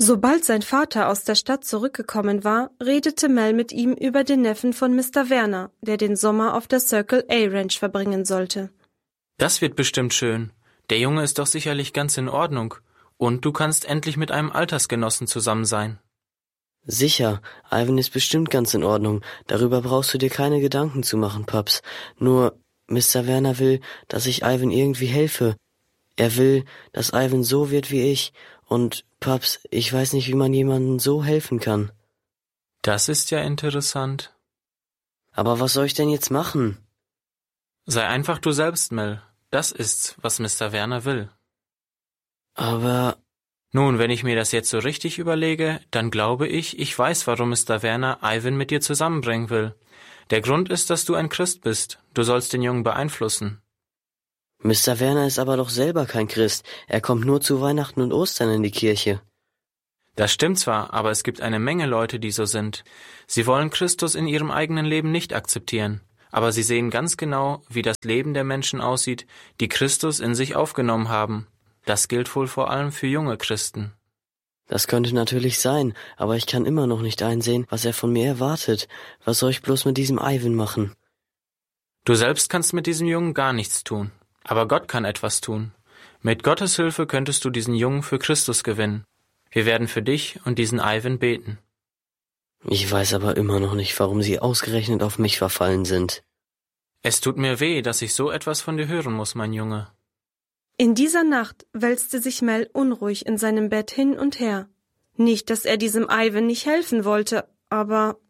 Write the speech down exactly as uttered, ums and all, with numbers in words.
Sobald sein Vater aus der Stadt zurückgekommen war, redete Mel mit ihm über den Neffen von Mister Werner, der den Sommer auf der Circle A Ranch verbringen sollte. Das wird bestimmt schön. Der Junge ist doch sicherlich ganz in Ordnung. Und du kannst endlich mit einem Altersgenossen zusammen sein. Sicher, Ivan ist bestimmt ganz in Ordnung. Darüber brauchst du dir keine Gedanken zu machen, Paps. Nur, Mister Werner will, dass ich Ivan irgendwie helfe. Er will, dass Ivan so wird wie ich. Und, Paps, ich weiß nicht, wie man jemandem so helfen kann. Das ist ja interessant. Aber was soll ich denn jetzt machen? Sei einfach du selbst, Mel. Das ist's, was Mister Werner will. Aber... Nun, wenn ich mir das jetzt so richtig überlege, dann glaube ich, ich weiß, warum Mister Werner Ivan mit dir zusammenbringen will. Der Grund ist, dass du ein Christ bist. Du sollst den Jungen beeinflussen. Mister Werner ist aber doch selber kein Christ. Er kommt nur zu Weihnachten und Ostern in die Kirche. Das stimmt zwar, aber es gibt eine Menge Leute, die so sind. Sie wollen Christus in ihrem eigenen Leben nicht akzeptieren. Aber sie sehen ganz genau, wie das Leben der Menschen aussieht, die Christus in sich aufgenommen haben. Das gilt wohl vor allem für junge Christen. Das könnte natürlich sein, aber ich kann immer noch nicht einsehen, was er von mir erwartet. Was soll ich bloß mit diesem Ivan machen? Du selbst kannst mit diesem Jungen gar nichts tun. Aber Gott kann etwas tun. Mit Gottes Hilfe könntest du diesen Jungen für Christus gewinnen. Wir werden für dich und diesen Ivan beten. Ich weiß aber immer noch nicht, warum sie ausgerechnet auf mich verfallen sind. Es tut mir weh, dass ich so etwas von dir hören muss, mein Junge. In dieser Nacht wälzte sich Mel unruhig in seinem Bett hin und her. Nicht, dass er diesem Ivan nicht helfen wollte, aber